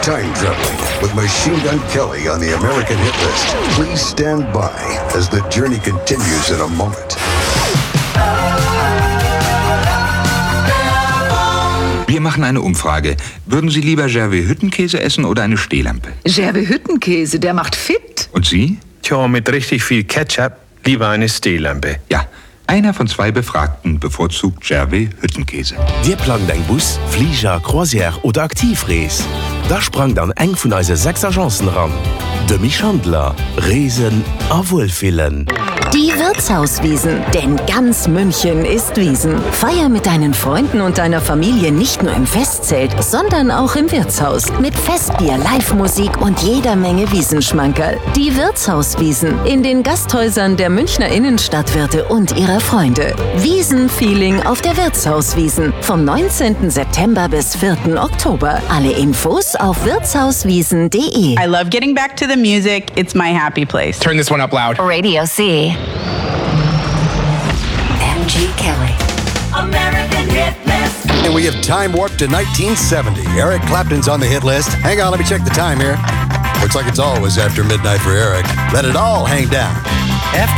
time traveling with Machine Gun Kelly on the American hit list. Please stand by as the journey continues in a moment. Wir machen eine Umfrage. Würden Sie lieber Gervais Hüttenkäse essen oder eine Stehlampe? Gervais Hüttenkäse, der macht fit. Und Sie? Tja, mit richtig viel Ketchup lieber eine Stehlampe. Ja, einer von 2 Befragten bevorzugt Gervais Hüttenkäse. Dir plant eng Bus, Flieger, Croisière oder Aktivrees. Da sprang dann eng vun eise 6 Agenzen ran. De Michandler, Reesen a Wohlfillen. Die Wirtshauswiesen, denn ganz München ist Wiesen. Feier mit deinen Freunden und deiner Familie nicht nur im Festzelt, sondern auch im Wirtshaus. Mit Festbier, Live-Musik und jeder Menge Wiesenschmankerl. Die Wirtshauswiesen in den Gasthäusern der Münchner Innenstadtwirte und ihrer Freunde. Wiesenfeeling auf der Wirtshauswiesen vom 19. September bis 4. Oktober. Alle Infos auf wirtshauswiesen.de. I love getting back to the music. It's my happy place. Turn this one up loud. Radio C. MG Kelly. American Hit List. And we have time warp to 1970. Eric Clapton's on the hit list. Hang on, let me check the time here. Looks like it's always after midnight for Eric. Let it all hang down. After